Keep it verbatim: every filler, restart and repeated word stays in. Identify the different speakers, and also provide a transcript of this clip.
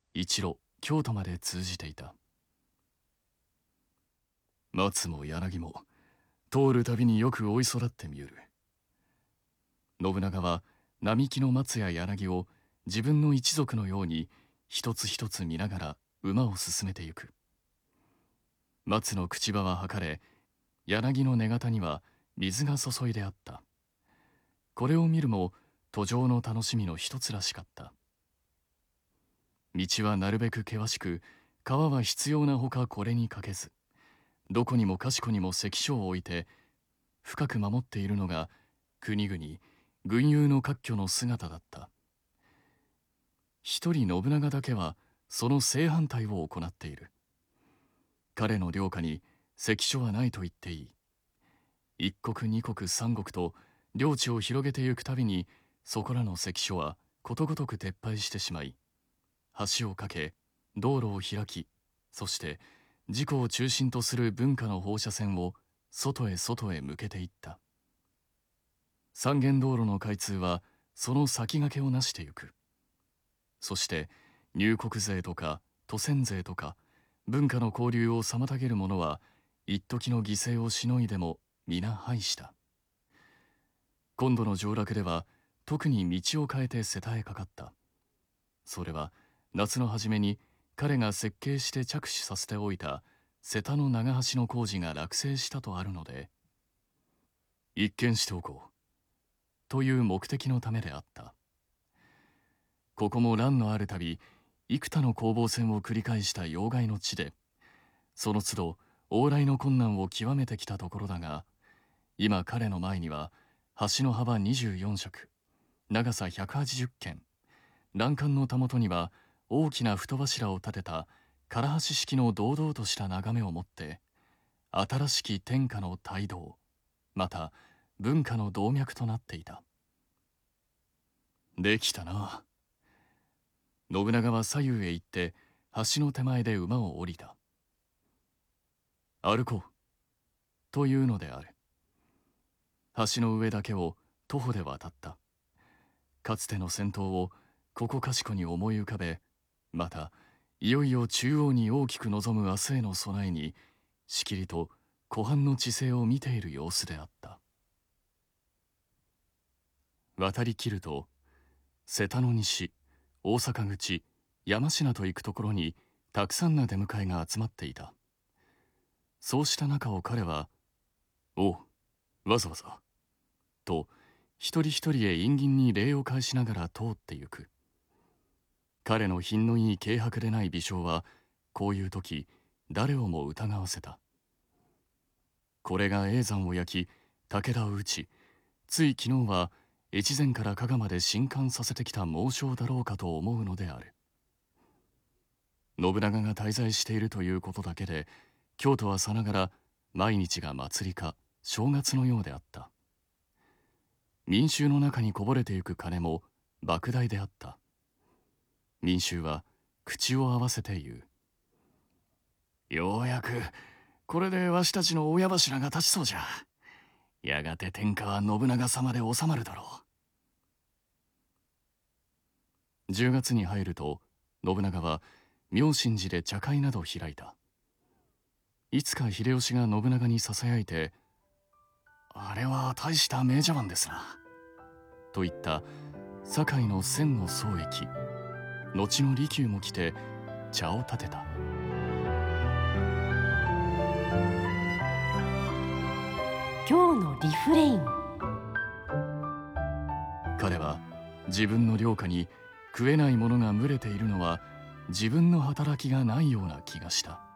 Speaker 1: 一路京都まで通じていた。松も柳も通るたびによく追いそらって見ゆる。信長は並木の松や柳を自分の一族のように一つ一つ見ながら馬を進めてゆく。松の口場は測れ、柳の根型には水が注いであった。これを見るも途上の楽しみの一つらしかった。道はなるべく険しく、川は必要なほかこれにかけず、どこにもかしこにも関所を置いて深く守っているのが国々軍友の割拠の姿だった。一人信長だけはその正反対を行っている。彼の領下に関所はないと言っていい。一国二国三国と領地を広げてゆくたびに、そこらの関所はことごとく撤廃してしまい、橋を架け道路を開き、そして自己を中心とする文化の放射線を外へ外へ向けていった。三元道路の開通はその先駆けをなしてゆく。そして入国税とか都銭税とか文化の交流を妨げる者は一時の犠牲をしのいでも皆廃した。今度の上洛では特に道を変えて瀬田へかかった。それは夏の初めに彼が設計して着手させておいた瀬田の長橋の工事が落成したとあるので、一見しておこうという目的のためであった。ここも乱のあるたび幾多の攻防戦を繰り返した要害の地で、その都度往来の困難を極めてきたところだが、今彼の前には橋の幅にじゅうよん尺、長さひゃくはちじゅっけん、欄干のたもとには大きな太柱を立てた唐橋式の堂々とした眺めをもって、新しき天下の大道、また文化の動脈となっていた。できたな。信長は左右へ行って橋の手前で馬を降りた。歩こうというのである。橋の上だけを徒歩で渡った。かつての戦闘をここかしこに思い浮かべ、またいよいよ中央に大きく望む明日への備えにしきりと湖畔の地勢を見ている様子であった。渡りきると瀬田の西、大阪口、山科と行くところにたくさんの出迎えが集まっていた。そうした中を彼は「おう、わざわざ」と一人一人へ陰銀に礼を返しながら通ってゆく。彼の品のいい軽薄でない微笑はこういう時誰をも疑わせた。これが叡山を焼き武田を討ち、つい昨日は越前から加賀まで進還させてきた猛将だろうかと思うのである。信長が滞在しているということだけで京都はさながら毎日が祭りか正月のようであった。民衆の中にこぼれてゆく金も莫大であった。民衆は口を合わせて言う。ようやくこれでわしたちの親柱が立ちそうじゃ。やがて天下は信長様で収まるだろう。じゅうがつに入ると信長は妙心寺で茶会など開いた。いつか秀吉が信長にささやいて「あれは大した名茶碗ですな」と言った堺の千の宗益、後の利休も来て茶を立てた。
Speaker 2: 今日のリフレイン。
Speaker 1: 彼は自分の領下に食えないものが群れているのは自分の働きがないような気がした。